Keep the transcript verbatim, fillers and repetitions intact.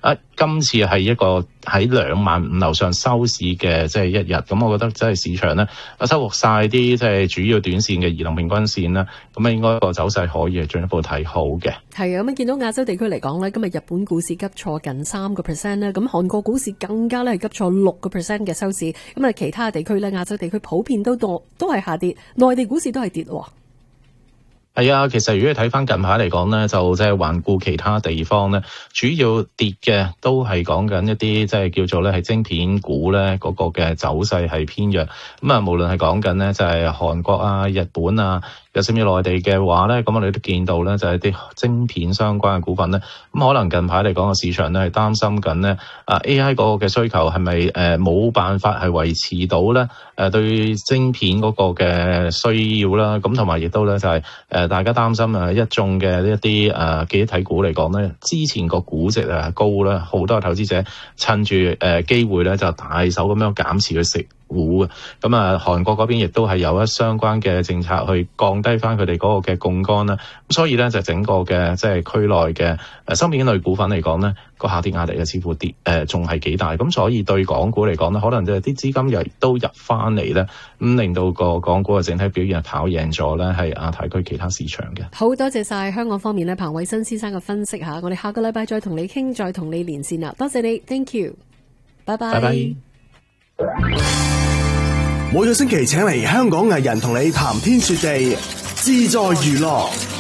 啊，今次係一個喺兩萬五樓上收市嘅即係一日，咁我覺得即係市場咧收復晒啲即係主要短線嘅移動平均線啦，咁啊應該個走勢可以係進一步睇好嘅。 係啊，咁啊見到亞洲地區嚟講咧，今日日本股市急挫近三個 percent 咧，咁韓國股市更加咧係急挫六個 percent 嘅收市，咁啊其他地區咧亞洲地區普遍都多都係下跌，內地股市都係跌喎。 係啊，其實如果你睇翻近排嚟講咧，就即係環顧其他地方咧，主要跌嘅都係講緊一啲即係叫做咧係晶片股咧嗰個嘅走勢係偏弱。咁啊，無論係講緊咧就係韓國啊、日本啊，又甚至內地嘅話咧，咁我哋都見到咧就係啲晶片相關嘅股份咧，咁可能近排嚟講個市場咧係擔心緊咧啊 A I 嗰個嘅需求係咪誒冇辦法係維持到咧誒對晶片嗰個嘅需要啦，咁同埋亦都咧就係誒。大家擔心啊，一眾嘅呢一啲誒記憶體股嚟講咧，之前個估值啊高啦，好多投資者趁住誒機會咧就大手咁樣減持去食股嘅。咁啊，韓國嗰邊亦都係有一相關嘅政策去降低翻佢哋嗰個嘅槓桿啦。咁所以咧就整個嘅即係區內嘅誒芯片類股份嚟講咧，個下跌壓力啊似乎跌誒仲係幾大。咁所以對港股嚟講咧，可能就係啲資金又都入翻嚟咧，咁令到個港股嘅整體表現係跑贏咗咧，係亞太區其他市場嘅。 好多謝晒香港方面咧，彭偉新先生嘅分析吓，我哋下個禮拜再同你傾，再同你連線啦。多謝你 ，Thank you，拜拜。拜拜。 每個星期請嚟香港藝人同你談天說地，自在娛樂。